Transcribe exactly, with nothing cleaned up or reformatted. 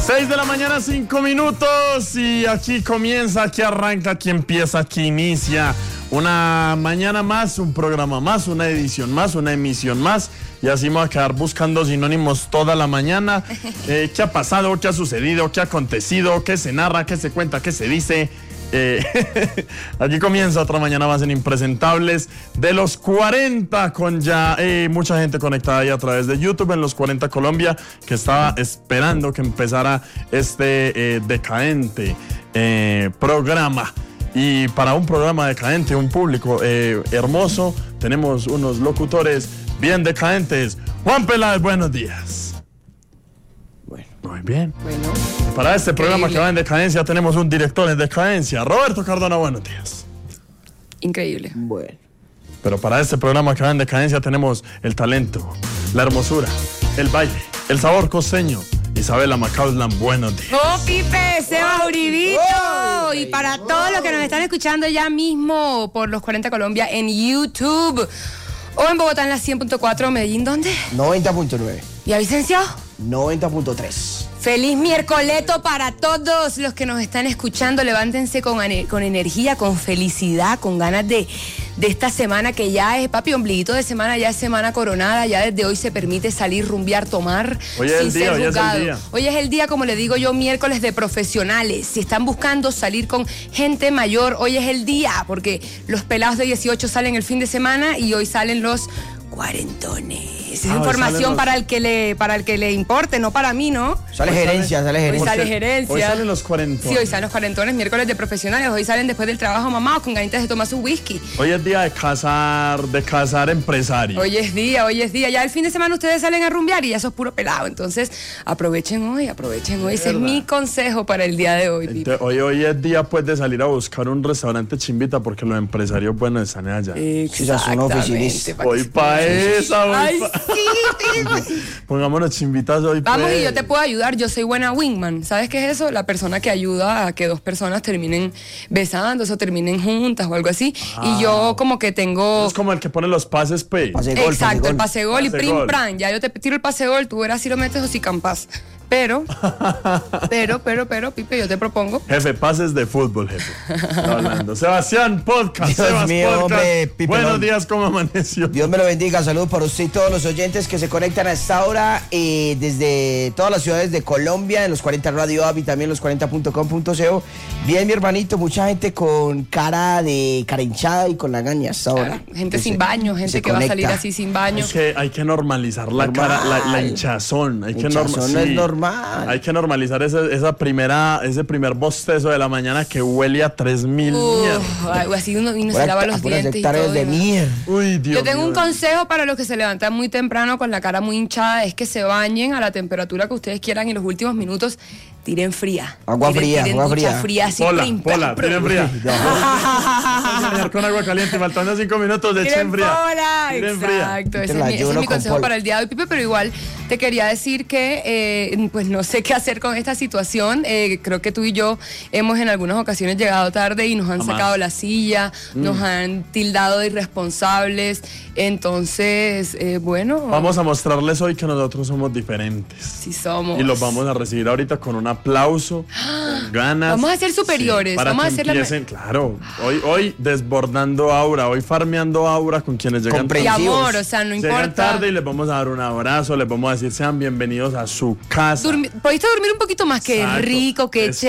seis de la mañana, cinco minutos, y aquí comienza, aquí arranca, aquí empieza, aquí inicia una mañana más, un programa más, una edición más, una emisión más, y así me voy a quedar buscando sinónimos toda la mañana. Eh, ¿Qué ha pasado? ¿Qué ha sucedido? ¿Qué ha acontecido? ¿Qué se narra? ¿Qué se cuenta? ¿Qué se dice? Eh, aquí comienza otra mañana más en Impresentables de los cuarenta, con ya eh, mucha gente conectada ahí a través de YouTube en los cuarenta Colombia, que estaba esperando que empezara este eh, decadente eh, programa. Y para un programa decadente, un público eh, hermoso, tenemos unos locutores bien decadentes. Juan Peláez, buenos días. Bueno. Muy bien. Bueno. Para este programa Increíble. que va en decadencia tenemos un director en decadencia. Roberto Cardona, buenos días. Increíble. Bueno. Pero para este programa que va en decadencia tenemos el talento, la hermosura, el baile, el sabor costeño. Isabela Macauslan, buenos días. ¡Oh, Pipe! ¡Seba Uribito! ¡Oh! Y para todos los que nos están escuchando ya mismo por los cuarenta Colombia en YouTube o en Bogotá en la cien punto cuatro, Medellín, ¿dónde? noventa punto nueve. ¿Y a Vicencio? noventa punto tres. Feliz miércoleto para todos los que nos están escuchando. Levántense con, con energía, con felicidad, con ganas de, de esta semana que ya es, papi, ombliguito de semana, ya es semana coronada, ya desde hoy se permite salir, rumbear, tomar. Hoy es el día, hoy es el día. Hoy es el día, como le digo yo, miércoles de profesionales. Si están buscando salir con gente mayor, hoy es el día, porque los pelados de dieciocho salen el fin de semana y hoy salen los cuarentones. Es Ah, información los... para el que le para el que le importe, no para mí, ¿no? Sale Hoy gerencia, sale- sale Hoy gerencia. sale gerencia. Hoy salen los cuarentones. Sí, hoy salen los cuarentones, miércoles de profesionales. Hoy salen después del trabajo mamados con ganitas de tomar su whisky. Hoy es día de casar, de casar empresarios. Hoy es día, hoy es día. Ya el fin de semana ustedes salen a rumbear y ya sos puro pelado. Entonces, aprovechen hoy, aprovechen hoy. Ese es mi consejo para el día de hoy, Pipe. Entonces, hoy, hoy es día pues de salir a buscar un restaurante chimbita porque los empresarios buenos están allá. Sí, ya son oficinistas. para que Voy se- pa' esa, voy Ay, pa... sí, Pipe. Pongámonos chimbitas hoy. Vamos, pues. y yo te puedo ayudar. Yo soy buena wingman. ¿Sabes qué es eso? La persona que ayuda a que dos personas terminen besándose o terminen juntas o algo así. Y yo como que tengo... Es como el que pone los pases, pe. Pase gol, Exacto, pase el gol. pase gol y Pase prim gol. pran. Ya yo te tiro el pase gol, tú verás si lo metes o si campas. Pero, pero, pero, pero, Pipe, yo te propongo. Jefe, pases de fútbol, jefe. Está hablando. Sebastián Podcast. Dios Sebas mío, Podcast. hombre, Pipe, Buenos no. días, ¿cómo amaneció? Dios me lo bendiga, saludos para usted y todos los oyentes que se conectan a esta hora eh, desde todas las ciudades de Colombia, en los cuarenta Radio App y también los cuarenta punto com punto co. Bien, mi hermanito, mucha gente con cara de cara hinchada y con la gaña hasta ahora. Gente Que sin se- baño, gente se que va a salir conecta. así sin baño. Es que hay que normalizar la Normal. cara, la, la hinchazón. Hay que Hinchazón norma- no es sí. normal. Hay que normalizar ese, esa primera, ese primer bostezo de la mañana que huele a tres mil mierda. Uf, algo así uno, y no se Puras- lava los puras dientes y hectáreas todo. de y no- mierda. Uy, Dios Yo tengo mío. un consejo para los que se levantan muy temprano con la cara muy hinchada, es que se bañen a la temperatura que ustedes quieran y los últimos minutos tiren fría. Agua Tiren- fría, tiren agua ducha fría. fría así, Pola, prim, pram, pola, prum. tienen fría. Bañar con agua caliente, faltando cinco minutos de Tiren echen fría. pola, Tiren fría. exacto. Te Ese es la mi, ese ayuno es mi con consejo pola. para el día de hoy, Pipe, pero igual te quería decir que eh, pues no sé qué hacer con esta situación. Eh, creo que tú y yo hemos en algunas ocasiones llegado tarde y nos han Jamás. sacado la silla, nos han tildado de irresponsables. Entonces, eh, bueno, Vamos a mostrarles hoy que nosotros somos diferentes. sí somos. Y los vamos a recibir ahorita con un aplauso, con ganas. Vamos a ser superiores, para vamos que a hacer la- empiecen, claro. Hoy, hoy desbordando aura, hoy farmeando aura con quienes llegan Compre- Y tarde. amor, o sea, no Llegan importa. tarde y les vamos a dar un abrazo, les vamos a decir sean bienvenidos a su casa. Durmi- ¿Pudiste dormir un poquito más? Qué Exacto. rico, qué Es-